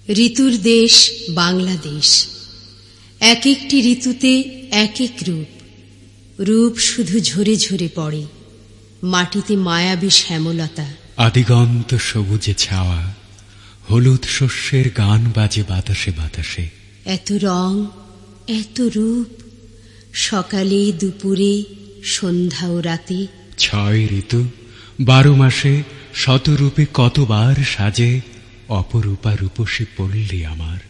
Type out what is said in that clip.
ঋতুর দেশ বাংলাদেশ। এক একটি ঋতুতে এক এক রূপ, রূপ শুধু ঝরে ঝরে পড়ে। মাটিতে মায়াবী শ্যামলতা, আদিগন্ত সবুজে ছাওয়া, হলুদ শস্যের গান বাজে বাতাসে বাতাসে। এত রং, এত রূপ, সকালে দুপুরে সন্ধ্যা ও রাতে। 6 ঋতু 12 মাসে শতরূপে কতবার সাজে, অপরূপা রূপসী পল্লী আমার।